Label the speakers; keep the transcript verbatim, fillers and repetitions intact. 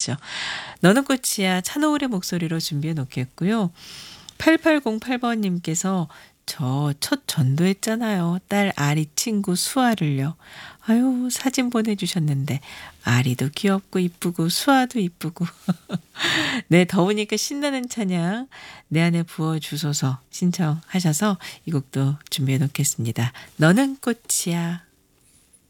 Speaker 1: 그렇죠. 너는 꽃이야 찬호울의 목소리로 준비해 놓겠고요. 팔팔공팔 번님께서 저 첫 전도했잖아요. 딸 아리 친구 수아를요. 아유 사진 보내주셨는데 아리도 귀엽고 이쁘고 수아도 이쁘고 네 더우니까 신나는 찬양 내 안에 부어주소서 신청하셔서 이 곡도 준비해 놓겠습니다. 너는 꽃이야.